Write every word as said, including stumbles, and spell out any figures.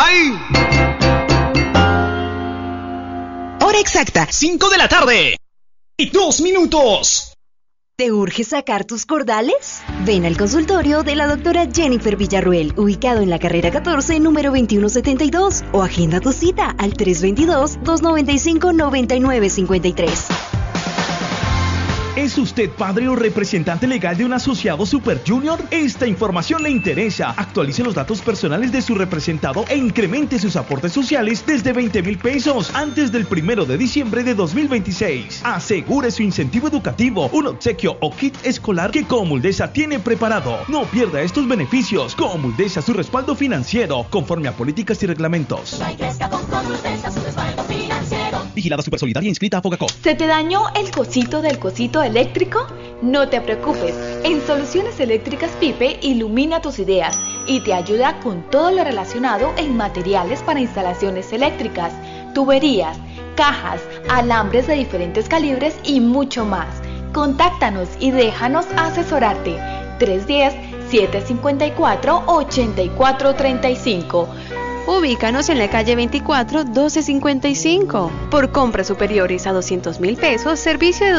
¡Ay! Hora exacta, cinco de la tarde y dos minutos. ¿Te urge sacar tus cordales? Ven al consultorio de la doctora Jennifer Villarruel, ubicado en la carrera catorce, número veintiuno setenta y dos, o agenda tu cita al tres dos dos, dos nueve cinco, nueve nueve cinco tres. ¿Es usted padre o representante legal de un asociado Super Junior? Esta información le interesa. Actualice los datos personales de su representado e incremente sus aportes sociales desde veinte mil pesos antes del primero de diciembre de dos mil veintiséis. Asegure su incentivo educativo, un obsequio o kit escolar que Comuldesa tiene preparado. No pierda estos beneficios. Comuldesa, su respaldo financiero, conforme a políticas y reglamentos. Vigilada Supersolidaria inscrita a Fogacop. ¿Se te dañó el cosito del cosito eléctrico? No te preocupes. En Soluciones Eléctricas Pipe ilumina tus ideas y te ayuda con todo lo relacionado en materiales para instalaciones eléctricas, tuberías, cajas, alambres de diferentes calibres y mucho más. Contáctanos y déjanos asesorarte. tres uno cero, siete cinco cuatro, ocho cuatro tres cinco. Ubícanos en la calle veinticuatro, doce cincuenta y cinco. Por compras superiores a doscientos mil pesos, servicio de